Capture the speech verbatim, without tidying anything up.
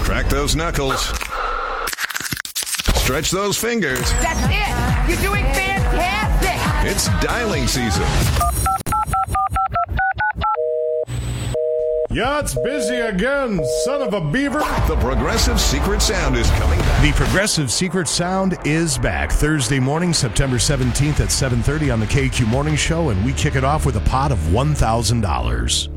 Crack those knuckles. Stretch those fingers. That's it. You're doing fantastic. It's dialing season. Yeah, it's busy again, son of a beaver. The Progressive Secret Sound is coming back. The Progressive Secret Sound is back Thursday morning, September seventeenth at seven thirty on the K Q Morning Show, and we kick it off with a pot of one thousand dollars.